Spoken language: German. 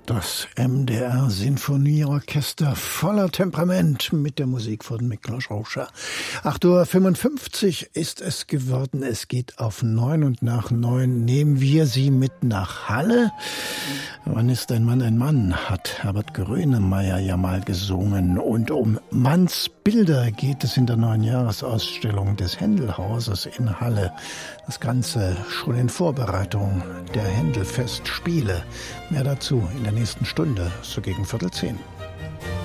Das MDR Sinfonieorchester voller Temperament mit der Musik von Miklos Rozsa. 8:55 Uhr ist es geworden. Es geht auf 9 und nach 9 nehmen wir Sie mit nach Halle. Wann ist ein Mann ein Mann, hat Herbert Grönemeyer ja mal gesungen. Und um Manns Bilder geht es in der neuen Jahresausstellung des Händelhauses in Halle. Das Ganze schon in Vorbereitung der Händelfestspiele. Mehr dazu in der nächsten Stunde, so gegen 9:45.